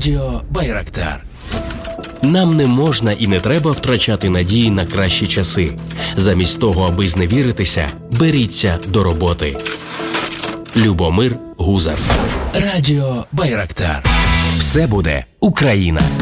Радіо Байрактар. Нам не можна і не треба втрачати надії на кращі часи. Замість того, аби зневіритися, беріться до роботи. Любомир Гузар. Радіо Байрактар. Все буде Україна.